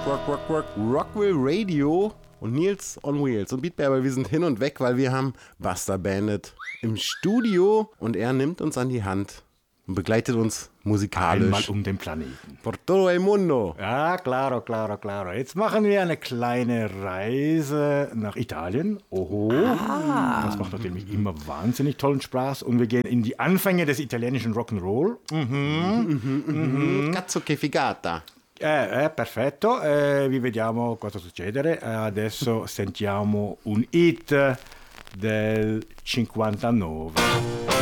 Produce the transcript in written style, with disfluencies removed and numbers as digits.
Rockville Radio und Nils on Wheels. Und Beatberber, wir sind hin und weg, weil wir haben Buster Bandit im Studio und er nimmt uns an die Hand und begleitet uns musikalisch. Einmal um den Planeten. Por todo el mundo. Ja, claro. Jetzt machen wir eine kleine Reise nach Italien. Oho. Das macht natürlich immer wahnsinnig tollen Spaß. Und wir gehen in die Anfänge des italienischen Rock'n'Roll. Cazzo che figata. Perfetto. Vi vediamo cosa succedere. Adesso sentiamo un hit del 59.